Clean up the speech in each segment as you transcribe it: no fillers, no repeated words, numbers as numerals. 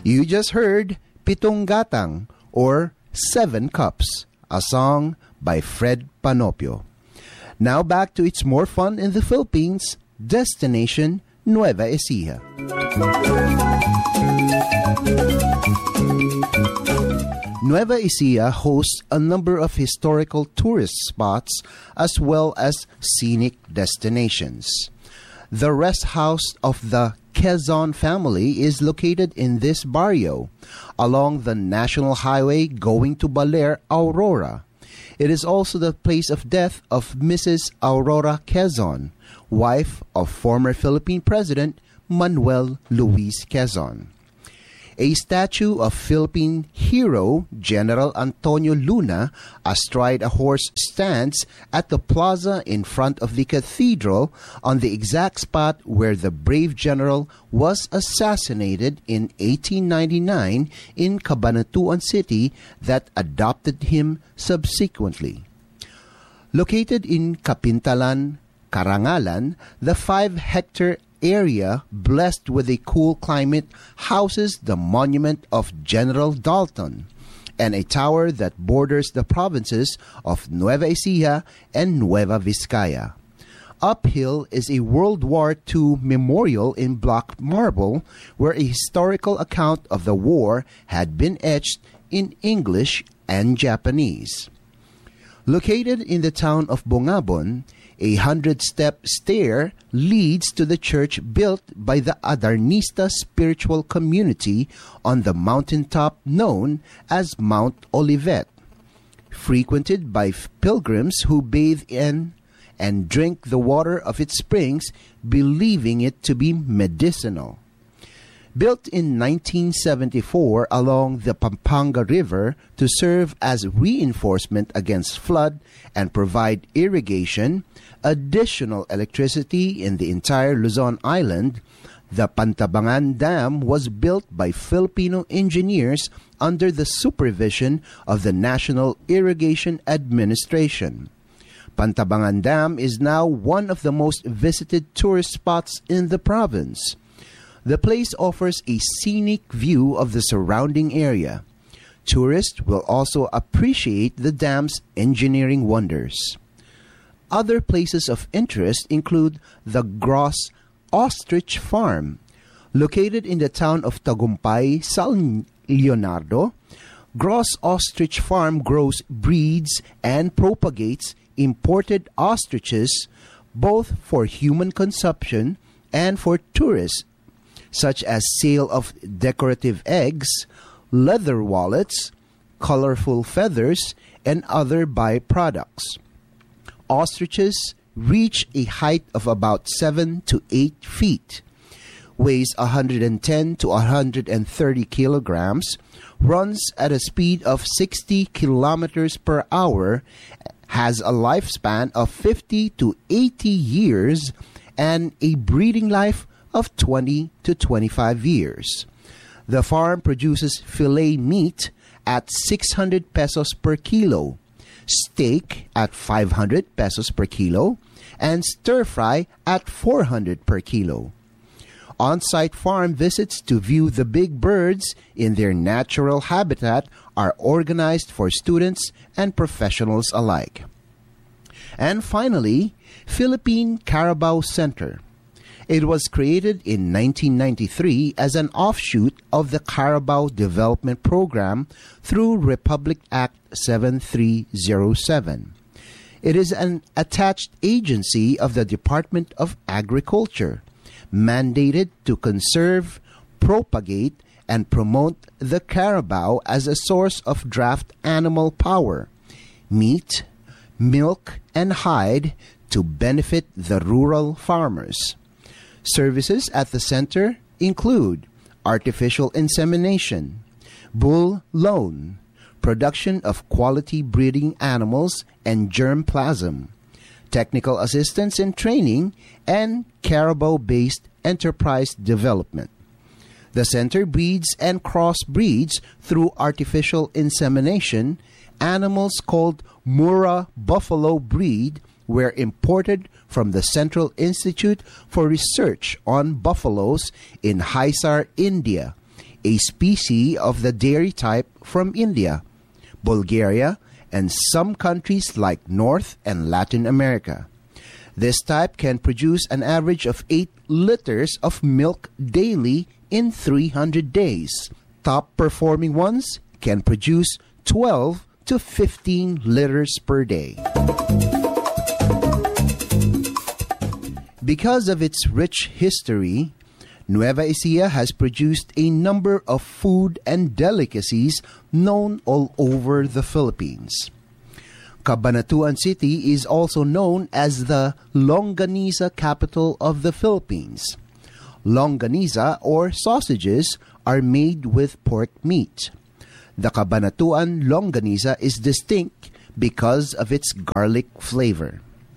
You just heard Pitong Gatang or Seven Cups, a song by Fred Panopio. Now back to It's More Fun in the Philippines, destination Nueva Ecija. Nueva Ecija hosts a number of historical tourist spots as well as scenic destinations. The rest house of the Quezon family is located in this barrio, along the National Highway going to Baler, Aurora. It is also the place of death of Mrs. Aurora Quezon, wife of former Philippine President Manuel Luis Quezon. A statue of Philippine hero General Antonio Luna astride a horse stands at the plaza in front of the cathedral on the exact spot where the brave general was assassinated in 1899 in Cabanatuan City that adopted him subsequently. Located in Kapintalan, Karangalan, the 5-hectare area blessed with a cool climate houses the monument of General Dalton and a tower that borders the provinces of Nueva Ecija and Nueva Vizcaya. Uphill is a World War II memorial in block marble where a historical account of the war had been etched in English and Japanese. Located in the town of Bongabon, a 100-step stair leads to the church built by the Adarnista spiritual community on the mountaintop known as Mount Olivet, frequented by pilgrims who bathe in and drink the water of its springs, believing it to be medicinal. Built in 1974 along the Pampanga River to serve as reinforcement against flood and provide irrigation, additional electricity in the entire Luzon Island, the Pantabangan Dam was built by Filipino engineers under the supervision of the National Irrigation Administration. Pantabangan Dam is now one of the most visited tourist spots in the province. The place offers a scenic view of the surrounding area. Tourists will also appreciate the dam's engineering wonders. Other places of interest include the Gross Ostrich Farm. Located in the town of Tagumpay, San Leonardo, Gross Ostrich Farm grows, breeds, and propagates imported ostriches both for human consumption and for tourists, such as sale of decorative eggs, leather wallets, colorful feathers, and other byproducts. Ostriches reach a height of about 7 to 8 feet, weighs 110 to 130 kilograms, runs at a speed of 60 kilometers per hour, has a lifespan of 50 to 80 years, and a breeding life of 20 to 25 years. The farm produces filet meat at 600 pesos per kilo, steak at 500 pesos per kilo, and stir-fry at 400 per kilo. On-site farm visits to view the big birds in their natural habitat are organized for students and professionals alike. And finally, Philippine Carabao Center. It was created in 1993 as an offshoot of the Carabao Development Program through Republic Act 7307. It is an attached agency of the Department of Agriculture, mandated to conserve, propagate, and promote the carabao as a source of draft animal power, meat, milk, and hide to benefit the rural farmers. Services at the center include artificial insemination, bull loan, production of quality breeding animals and germplasm, technical assistance and training, and carabao-based enterprise development. The center breeds and crossbreeds through artificial insemination animals called Murrah Buffalo breed were imported from the Central Institute for Research on Buffaloes in Hisar, India, a species of the dairy type from India, Bulgaria, and some countries like North and Latin America. This type can produce an average of 8 liters of milk daily in 300 days. Top performing ones can produce 12 to 15 liters per day. Because of its rich history, Nueva Ecija has produced a number of food and delicacies known all over the Philippines. Cabanatuan City is also known as the Longaniza capital of the Philippines. Longaniza, or sausages, are made with pork meat. The Cabanatuan Longaniza is distinct because of its garlic flavor.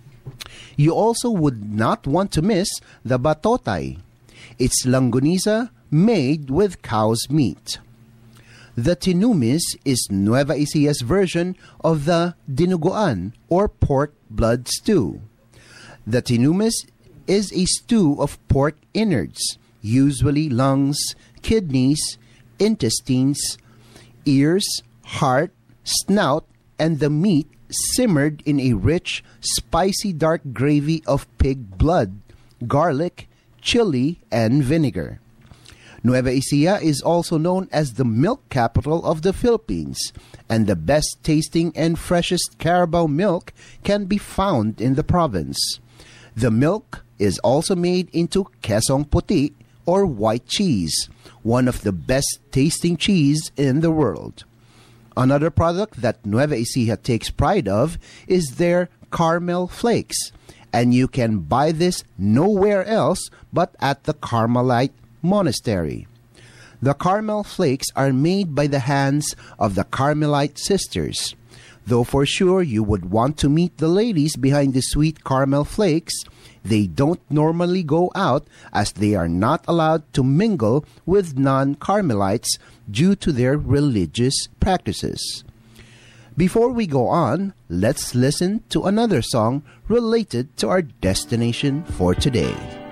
You also would not want to miss the Batotay. It's longaniza made with cow's meat. The Tinumis is Nueva Ecia's version of the dinuguan, or pork blood stew. The Tinumis is a stew of pork innards, usually lungs, kidneys, intestines, ears, heart, snout, and the meat simmered in a rich, spicy dark gravy of pig blood, garlic, chili, and vinegar. Nueva Ecija is also known as the milk capital of the Philippines, and the best tasting and freshest Carabao milk can be found in the province. The milk is also made into quesong puti, or white cheese, one of the best tasting cheese in the world. Another product that Nueva Ecija takes pride of is their Carmel Flakes, and you can buy this nowhere else but at the Carmelite Monastery. The Carmel Flakes are made by the hands of the Carmelite sisters. Though for sure you would want to meet the ladies behind the sweet Carmel Flakes, they don't normally go out as they are not allowed to mingle with non-Carmelites due to their religious practices. Before we go on, let's listen to another song related to our destination for today.